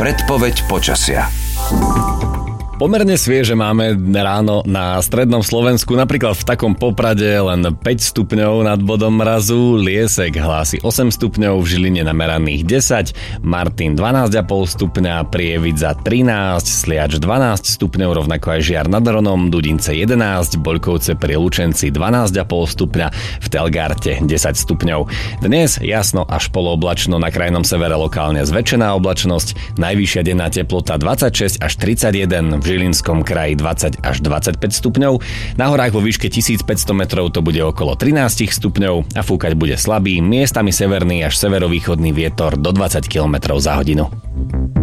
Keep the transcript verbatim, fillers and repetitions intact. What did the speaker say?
Predpoveď počasia. Pomerne svieže máme ráno na strednom Slovensku, napríklad v takom Poprade len päť stupňov nad bodom mrazu, Liesek hlási osem stupňov, v Žiline nameraných desať, Martin dvanásť a pol stupňa, Prievidza trinásť, Sliač dvanásť stupňov, rovnako aj Žiar nad Hronom, Dudince jedenásť, Boľkovce pri Lučenci dvanásť a pol stupňa, v Telgarte desať stupňov. Dnes jasno až polooblačno, na krajnom severe lokálne zväčšená oblačnosť, najvyššia denná teplota dvadsaťšesť až tridsaťjeden, v Žilinskom kraji dvadsať až dvadsaťpäť stupňov, na horách vo výške tisícpäťsto metrov to bude okolo trinásť stupňov a fúkať bude slabý, miestami severný až severovýchodný vietor do dvadsať kilometrov za hodinu.